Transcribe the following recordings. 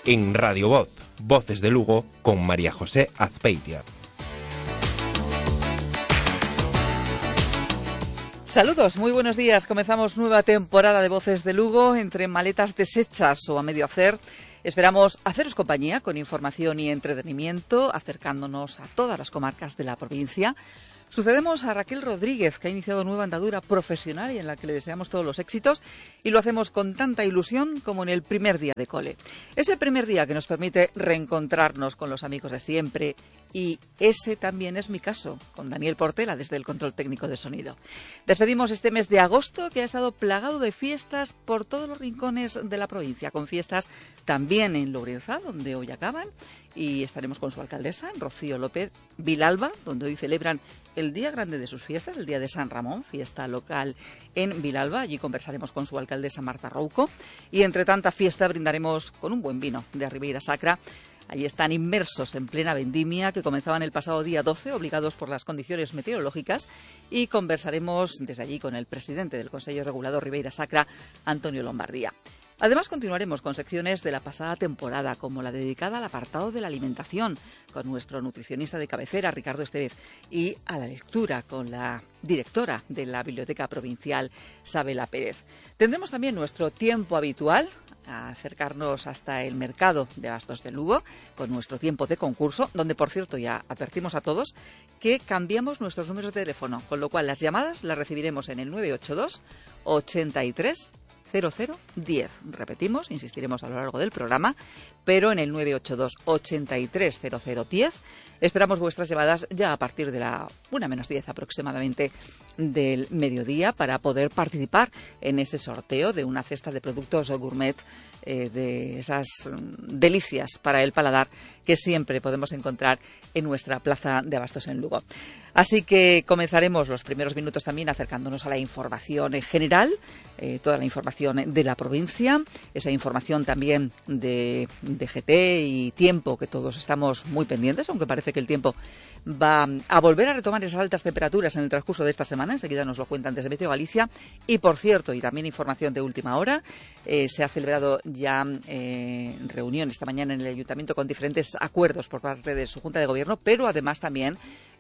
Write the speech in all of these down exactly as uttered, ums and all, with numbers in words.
en Radio Voz, Voces de Lugo, con María José Azpeitia. Saludos, muy buenos días. Comenzamos nueva temporada de Voces de Lugo. Entre maletas deshechas o a medio hacer, esperamos haceros compañía con información y entretenimiento, acercándonos a todas las comarcas de la provincia. Sucedemos a Raquel Rodríguez, que ha iniciado nueva andadura profesional y en la que le deseamos todos los éxitos, y lo hacemos con tanta ilusión como en el primer día de cole. Ese primer día que nos permite reencontrarnos con los amigos de siempre, y ese también es mi caso, con Daniel Portela desde el control técnico de sonido. Despedimos este mes de agosto, que ha estado plagado de fiestas por todos los rincones de la provincia, con fiestas también en Lourienza, donde hoy acaban, y estaremos con su alcaldesa, Rocío López Vilalba, donde hoy celebran el día grande de sus fiestas, el día de San Ramón, fiesta local en Vilalba. Allí conversaremos con su alcaldesa Marta Rouco, y entre tanta fiesta brindaremos con un buen vino de Ribeira Sacra. Allí están inmersos en plena vendimia, que comenzaban el pasado día doce, obligados por las condiciones meteorológicas, y conversaremos desde allí con el presidente del Consejo Regulador Ribeira Sacra, Antonio Lombardía. Además, continuaremos con secciones de la pasada temporada, como la dedicada al apartado de la alimentación, con nuestro nutricionista de cabecera, Ricardo Estevez, y a la lectura con la directora de la Biblioteca Provincial, Sabela Pérez. Tendremos también nuestro tiempo habitual, a acercarnos hasta el mercado de Abastos de Lugo, con nuestro tiempo de concurso, donde, por cierto, ya advertimos a todos que cambiamos nuestros números de teléfono, con lo cual las llamadas las recibiremos en el nueve ocho dos, ochenta y tres, cero cero diez. Repetimos, insistiremos a lo largo del programa, pero en el nueve ocho dos, ochenta y tres, cero cero diez. Esperamos vuestras llamadas ya a partir de la una menos diez aproximadamente del mediodía, para poder participar en ese sorteo de una cesta de productos gourmet, eh, de esas delicias para el paladar que siempre podemos encontrar en nuestra plaza de Abastos en Lugo. Así que comenzaremos los primeros minutos también acercándonos a la información general, eh, toda la información de la provincia, esa información también de, de G T y tiempo, que todos estamos muy pendientes, aunque parece que el tiempo va a volver a retomar esas altas temperaturas en el transcurso de esta semana. Enseguida nos lo cuentan desde Meteo Galicia. Y por cierto, y también información de última hora, eh, se ha celebrado ya eh, reunión esta mañana en el Ayuntamiento con diferentes acuerdos por parte de su Junta de Gobierno, pero además también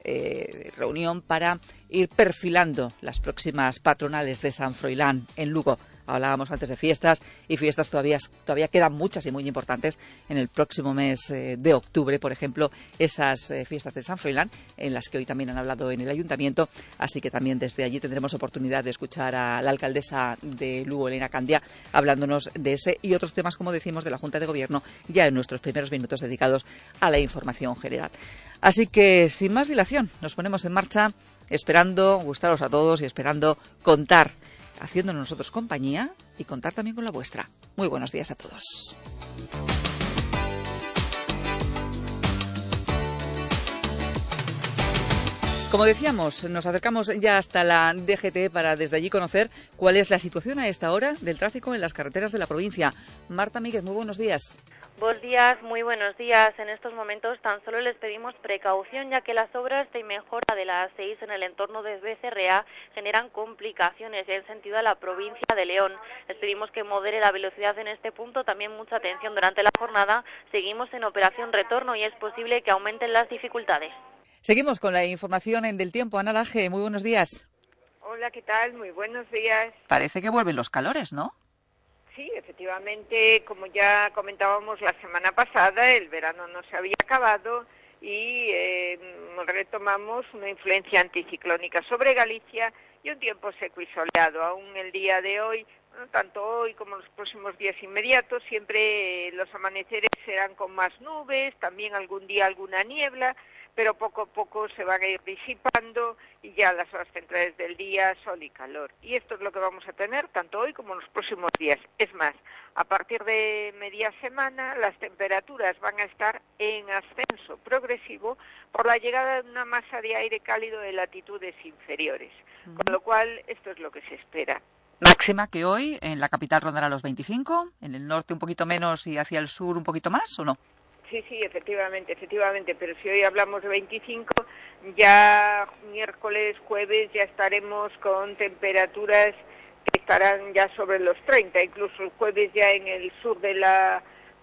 eh, reunión para ir perfilando las próximas patronales de San Froilán en Lugo. Hablábamos antes de fiestas, y fiestas todavía, todavía quedan muchas y muy importantes en el próximo mes eh, de octubre, por ejemplo, esas eh, fiestas de San Froilán, en las que hoy también han hablado en el Ayuntamiento, así que también desde allí tendremos oportunidad de escuchar a la alcaldesa de Lugo, Elena Candia, hablándonos de ese y otros temas, como decimos, de la Junta de Gobierno, ya en nuestros primeros minutos dedicados a la información general. Así que, sin más dilación, nos ponemos en marcha, esperando gustaros a todos y esperando contar, haciéndonos nosotros compañía y contar también con la vuestra. Muy buenos días a todos. Como decíamos, nos acercamos ya hasta la D G T para desde allí conocer cuál es la situación a esta hora del tráfico en las carreteras de la provincia. Marta Míguez, muy buenos días. Buenos días, muy buenos días. En estos momentos tan solo les pedimos precaución, ya que las obras de mejora de la A seis en el entorno de Becerrea generan complicaciones en sentido a la provincia de León. Les pedimos que modere la velocidad en este punto, también mucha atención durante la jornada. Seguimos en operación retorno y es posible que aumenten las dificultades. Seguimos con la información en del tiempo. Ana Laje, muy buenos días. Hola, ¿qué tal? Muy buenos días. Parece que vuelven los calores, ¿no? Sí, efectivamente, como ya comentábamos la semana pasada, el verano no se había acabado y eh, retomamos una influencia anticiclónica sobre Galicia y un tiempo seco y soleado. Aún el día de hoy, bueno, tanto hoy como los próximos días inmediatos, siempre eh, los amaneceres serán con más nubes, también algún día alguna niebla, pero poco a poco se van a ir disipando y ya las horas centrales del día, sol y calor. Y esto es lo que vamos a tener tanto hoy como en los próximos días. Es más, a partir de media semana las temperaturas van a estar en ascenso progresivo por la llegada de una masa de aire cálido de latitudes inferiores. Uh-huh. Con lo cual, esto es lo que se espera. Máxima que hoy en la capital rondará los veinticinco, en el norte un poquito menos y hacia el sur un poquito más, ¿o no? Sí, sí, efectivamente, efectivamente, pero si hoy hablamos de veinticinco, ya miércoles, jueves, ya estaremos con temperaturas que estarán ya sobre los treinta, incluso el jueves ya en el sur de la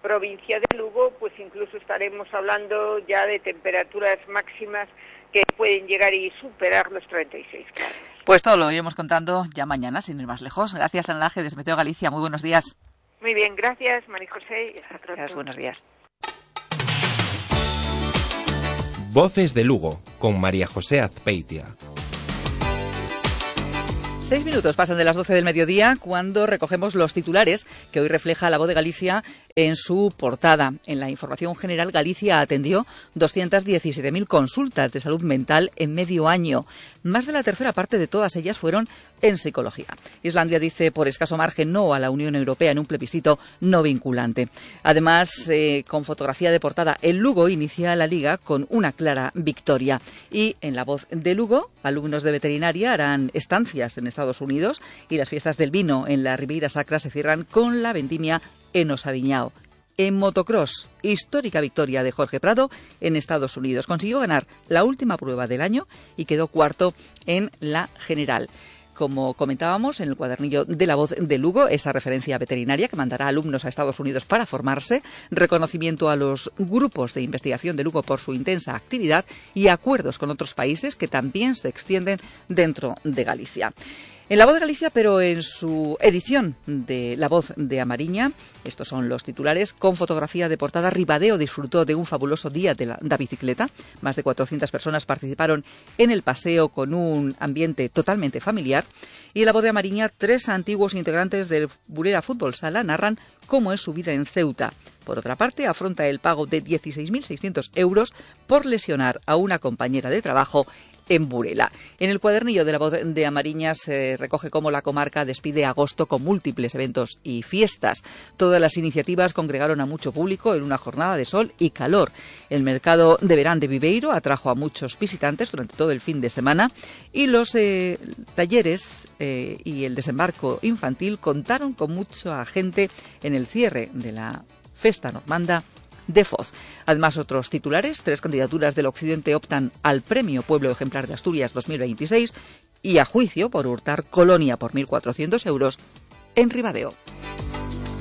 provincia de Lugo, pues incluso estaremos hablando ya de temperaturas máximas que pueden llegar y superar los treinta y seis grados. Pues todo lo iremos contando ya mañana, sin ir más lejos. Gracias, Ana Laje, desde Meteo Galicia. Muy buenos días. Muy bien, gracias, María José. Hasta pronto. Gracias, buenos días. Voces de Lugo, con María José Azpeitia. Seis minutos pasan de las doce del mediodía cuando recogemos los titulares que hoy refleja La Voz de Galicia en su portada. En la información general, Galicia atendió doscientas diecisiete mil consultas de salud mental en medio año. Más de la tercera parte de todas ellas fueron en psicología. Islandia dice por escaso margen no a la Unión Europea en un plebiscito no vinculante. Además, eh, con fotografía de portada, el Lugo inicia la liga con una clara victoria. Y en La Voz de Lugo, alumnos de veterinaria harán estancias en Estados Unidos y las fiestas del vino en la Ribeira Sacra se cierran con la vendimia en Osaviñao. En motocross, histórica victoria de Jorge Prado en Estados Unidos. Consiguió ganar la última prueba del año y quedó cuarto en la general. Como comentábamos en el cuadernillo de La Voz de Lugo, esa referencia veterinaria que mandará alumnos a Estados Unidos para formarse, reconocimiento a los grupos de investigación de Lugo por su intensa actividad y acuerdos con otros países que también se extienden dentro de Galicia. En La Voz de Galicia, pero en su edición de La Voz de A Mariña, estos son los titulares, con fotografía de portada, Ribadeo disfrutó de un fabuloso día de la, de la bicicleta. Más de cuatrocientas personas participaron en el paseo con un ambiente totalmente familiar. Y en La Voz de A Mariña, tres antiguos integrantes del Burela Fútbol Sala narran cómo es su vida en Ceuta. Por otra parte, afronta el pago de dieciséis mil seiscientos euros por lesionar a una compañera de trabajo en Burela. En el cuadernillo de La Voz de A Mariña se recoge cómo la comarca despide agosto con múltiples eventos y fiestas. Todas las iniciativas congregaron a mucho público en una jornada de sol y calor. El mercado de verán de Viveiro atrajo a muchos visitantes durante todo el fin de semana y los eh, talleres eh, y el desembarco infantil contaron con mucha gente en el cierre de la Festa Normanda de Foz. Además, otros titulares, tres candidaturas del Occidente optan al Premio Pueblo Ejemplar de Asturias dos mil veintiséis y a juicio por hurtar colonia por mil cuatrocientos euros en Ribadeo.